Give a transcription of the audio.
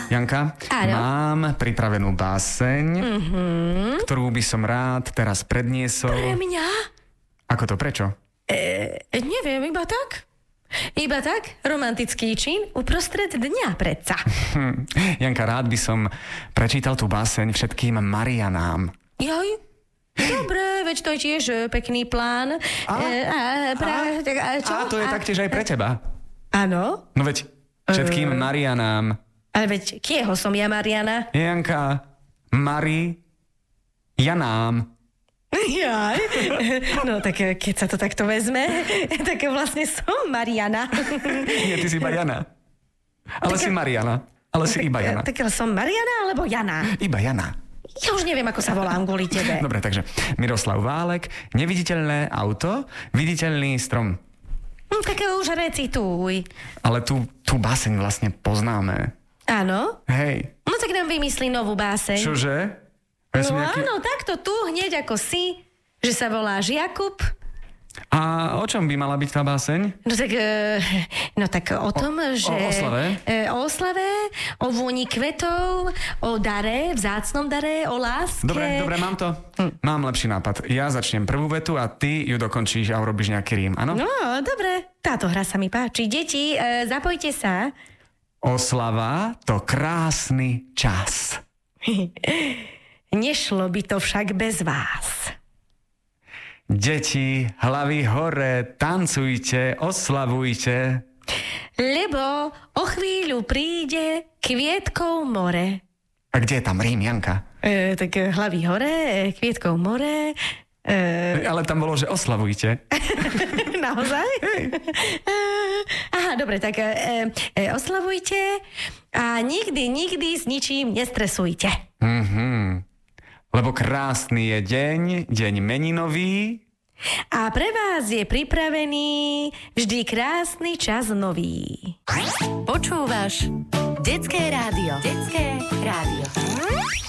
Janka, Áno. mám pripravenú báseň, ktorú by som rád teraz predniesol. Pre mňa? Ako to, prečo? Neviem, iba tak. Iba tak? Romantický čin uprostred dňa predsa. Janka, rád by som prečítal tú báseň všetkým Marianám. Joj, dobre, veď to je tiež pekný plán. To je taktiež aj pre teba. Áno? No veď, všetkým Marianám. Ale veď, kieho som ja, Mariana? Janka, Janám. Jaj. No tak keď sa to takto vezme, tak vlastne som Mariana. Nie, ty si iba Jana. Ale si Mariana. Ale si iba Jana. Tak som Mariana alebo Jana? Iba Jana. Ja už neviem, ako sa volám kvôli tebe. Dobre, takže Miroslav Válek, neviditeľné auto, viditeľný strom. Tak už recituj. Ale tú báseň vlastne poznáme. Áno? Hej. No tak nám vymyslí novú báseň. Čože? Ja som nejaký... Áno, takto tu, hneď ako si, že sa voláš Jakub. A o čom by mala byť tá báseň? No tak o tom, že... O oslave? O oslave, o vôni kvetov, o dare, vzácnom dare, o láske. Dobre, mám to. Mám lepší nápad. Ja začnem prvú vetu a ty ju dokončíš a urobíš nejaký rím, áno? No, dobre. Táto hra sa mi páči. Deti, zapojte sa. Oslava to krásny čas. Nešlo by to však bez vás. Deti, hlavy hore, tancujte, oslavujte. Lebo o chvíľu príde kvietkov more. A kde je tam rím, Janka? Tak hlavy hore, kvietkov more. Ale tam bolo, že oslavujte. Naozaj? Aha, dobre, tak oslavujte a nikdy s ničím nestresujte. Lebo krásny je deň meninový. A pre vás je pripravený vždy krásny čas nový. Počúvaš Detské rádio. Detské rádio.